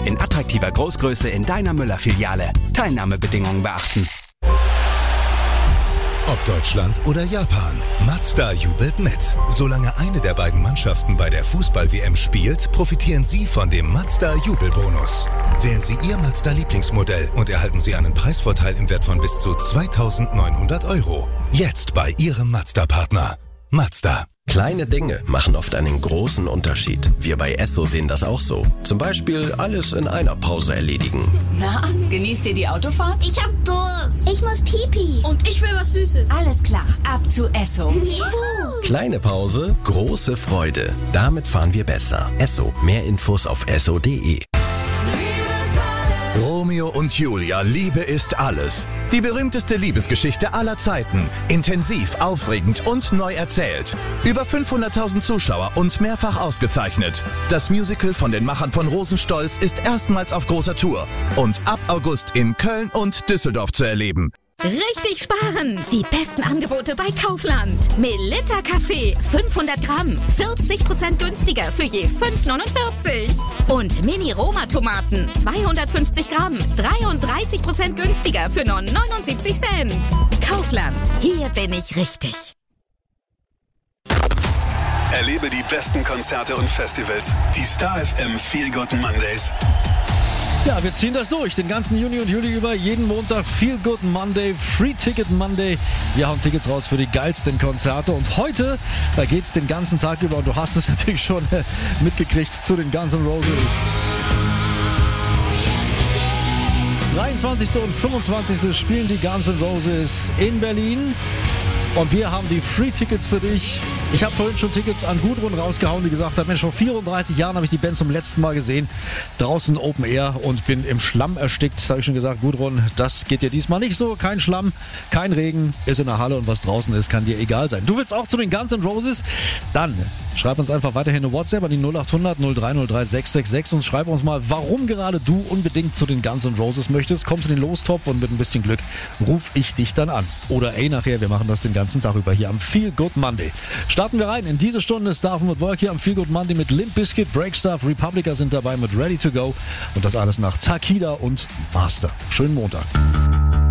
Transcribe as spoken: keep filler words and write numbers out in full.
In attraktiver Großgröße in deiner Müller-Filiale. Teilnahmebedingungen beachten. Ob Deutschland oder Japan, Mazda jubelt mit. Solange eine der beiden Mannschaften bei der Fußball-W M spielt, profitieren Sie von dem Mazda-Jubelbonus. Wählen Sie Ihr Mazda-Lieblingsmodell und erhalten Sie einen Preisvorteil im Wert von bis zu zweitausendneunhundert Euro. Jetzt bei Ihrem Mazda-Partner. Mazda. Kleine Dinge machen oft einen großen Unterschied. Wir bei Esso sehen das auch so. Zum Beispiel alles in einer Pause erledigen. Na, genießt ihr die Autofahrt? Ich hab Durst. Ich muss Pipi. Und ich will was Süßes. Alles klar, ab zu Esso. Juhu. Kleine Pause, große Freude. Damit fahren wir besser. Esso. Mehr Infos auf esso punkt de. Romeo und Julia, Liebe ist alles. Die berühmteste Liebesgeschichte aller Zeiten. Intensiv, aufregend und neu erzählt. Über fünfhunderttausend Zuschauer und mehrfach ausgezeichnet. Das Musical von den Machern von Rosenstolz ist erstmals auf großer Tour und ab August in Köln und Düsseldorf zu erleben. Richtig sparen! Die besten Angebote bei Kaufland. Melitta Kaffee fünfhundert Gramm, vierzig Prozent günstiger für je fünf neunundvierzig. Und Mini-Roma-Tomaten zweihundertfünfzig Gramm, dreiunddreißig Prozent günstiger für nur neunundsiebzig Cent. Kaufland, hier bin ich richtig. Erlebe die besten Konzerte und Festivals. Die Star F M Feel Good Mondays. Ja, wir ziehen das durch, den ganzen Juni und Juli über, jeden Montag Feel Good Monday, Free Ticket Monday. Wir hauen Tickets raus für die geilsten Konzerte und heute, da geht's den ganzen Tag über und du hast es natürlich schon äh, mitgekriegt zu den Guns N' Roses. dreiundzwanzigsten und fünfundzwanzigsten spielen die Guns N' Roses in Berlin. Und wir haben die Free-Tickets für dich. Ich habe vorhin schon Tickets an Gudrun rausgehauen, die gesagt hat, Mensch, vor vierunddreißig Jahren habe ich die Band zum letzten Mal gesehen. Draußen Open Air und bin im Schlamm erstickt. Das habe ich schon gesagt, Gudrun, das geht dir diesmal nicht so. Kein Schlamm, kein Regen, ist in der Halle und was draußen ist, kann dir egal sein. Du willst auch zu den Guns N' Roses? Dann schreib uns einfach weiterhin eine WhatsApp an die null achthundert null drei null drei sechs sechs sechs und schreib uns mal, warum gerade du unbedingt zu den Guns N' Roses möchtest. Kommst in den Lostopf und mit ein bisschen Glück ruf ich dich dann an. Oder ey, nachher, wir machen das den ganzen Tag über hier am Feel Good Monday. Starten wir rein in diese Stunde Starven at Work hier am Feel Good Monday mit Limp Bizkit, Breakstuff, Republica sind dabei mit Ready to Go und das alles nach Takida und Master. Schönen Montag.